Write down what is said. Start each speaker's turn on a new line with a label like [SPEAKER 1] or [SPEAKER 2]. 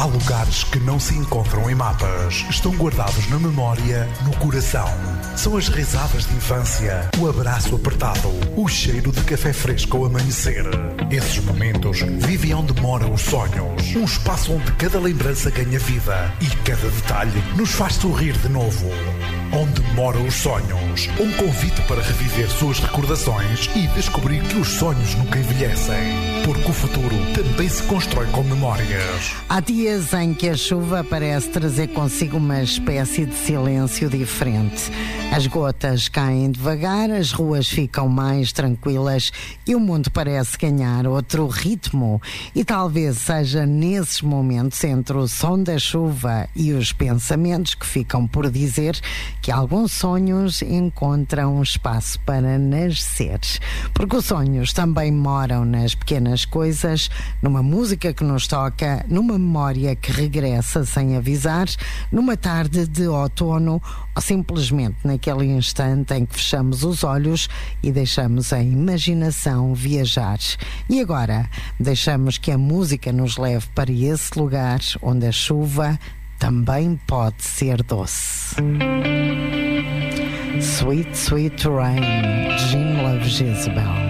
[SPEAKER 1] lugares que não se encontram em mapas. Estão guardados na memória, no coração. São as risadas de infância, o abraço apertado, o cheiro de café fresco ao amanhecer. Esses momentos vivem onde moram os sonhos. Um espaço onde cada lembrança ganha vida e cada detalhe nos faz sorrir de novo. Onde moram os sonhos. Um convite para reviver suas recordações e descobrir que os sonhos nunca envelhecem. Porque o futuro também se constrói com memórias.
[SPEAKER 2] Há dias em que a chuva parece trazer consigo uma espécie de silêncio diferente. As gotas caem devagar, as ruas ficam mais tranquilas e o mundo parece ganhar outro ritmo. E talvez seja nesses momentos, entre o som da chuva e os pensamentos, que ficam por dizer que alguns sonhos encontram espaço para nascer. Porque os sonhos também moram nas pequenas coisas, numa música que nos toca, numa memória que regressa sem avisar, numa tarde de outono ou simplesmente naquele instante em que fechamos os olhos e deixamos a imaginação viajar. E agora deixamos que a música nos leve para esse lugar onde a chuva também pode ser doce. Sweet, Sweet Rain, Jim Love Jezebel.